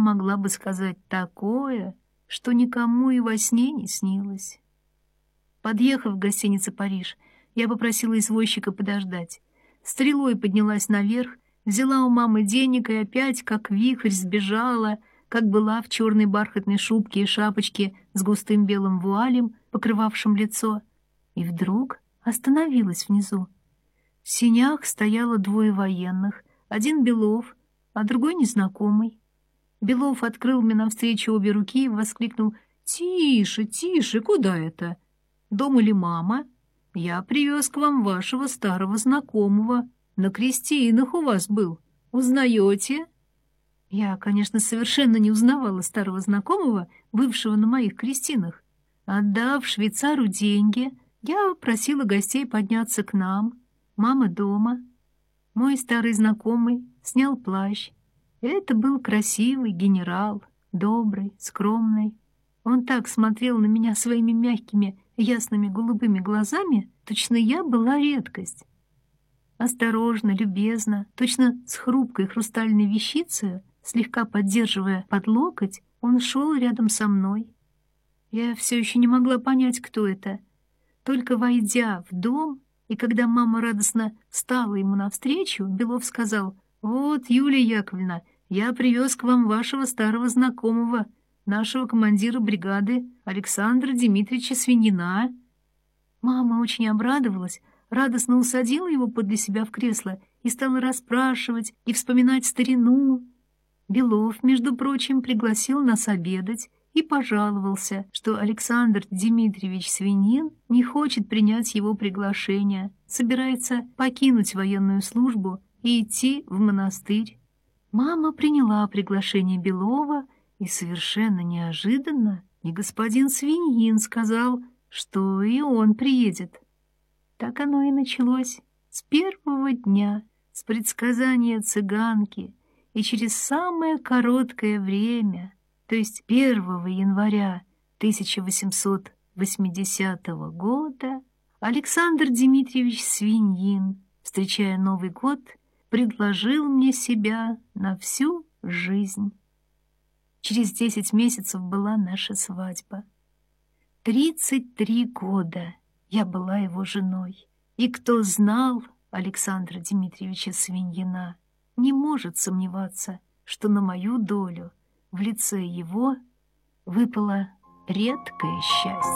могла бы сказать такое, что никому и во сне не снилось. Подъехав к гостинице «Париж», я попросила извозчика подождать. Стрелой поднялась наверх, взяла у мамы денег и опять, как вихрь, сбежала, как была в черной бархатной шубке и шапочке с густым белым вуалем, покрывавшим лицо, и вдруг остановилась внизу. В сенях стояло двое военных, один Белов, а другой незнакомый. Белов открыл мне навстречу обе руки и воскликнул: «Тише, тише, куда это? Дома ли мама? Я привез к вам вашего старого знакомого. На крестинах у вас был. Узнаете?» Я, конечно, совершенно не узнавала старого знакомого, бывшего на моих крестинах. Отдав швейцару деньги, я просила гостей подняться к нам. Мама дома. Мой старый знакомый снял плащ. Это был красивый генерал, добрый, скромный. Он так смотрел на меня своими мягкими, ясными голубыми глазами, точно я была редкость. Осторожно, любезно, точно с хрупкой хрустальной вещицей, слегка поддерживая под локоть, он шел рядом со мной. Я все еще не могла понять, кто это. Только войдя в дом, и когда мама радостно встала ему навстречу, Белов сказал: «Вот, Юлия Яковлевна, я привез к вам вашего старого знакомого, нашего командира бригады Александра Дмитриевича Свинина». Мама очень обрадовалась, радостно усадила его подле себя в кресло и стала расспрашивать и вспоминать старину. Белов, между прочим, пригласил нас обедать и пожаловался, что Александр Дмитриевич Свинин не хочет принять его приглашение, собирается покинуть военную службу и идти в монастырь. Мама приняла приглашение Белова, и совершенно неожиданно и господин Свинин сказал, что и он приедет. Так оно и началось с первого дня, с предсказания цыганки, и через самое короткое время, то есть 1 января 1880 года, Александр Дмитриевич Свинин, встречая Новый год, предложил мне себя на всю жизнь. Через 10 месяцев была наша свадьба. 33 года я была его женой, и кто знал Александра Дмитриевича Свиньина, не может сомневаться, что на мою долю в лице его выпало редкое счастье.